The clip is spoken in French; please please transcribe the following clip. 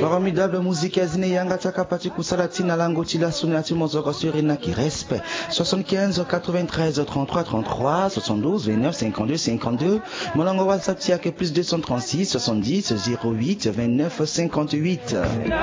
Formidable musique azine yanga takapati kusalatina lango tila sunati mozoko surina qui respect. 75 93 33 33 72 29 52 52. Molango WhatsApp tiake plus 236 70 08 29 58.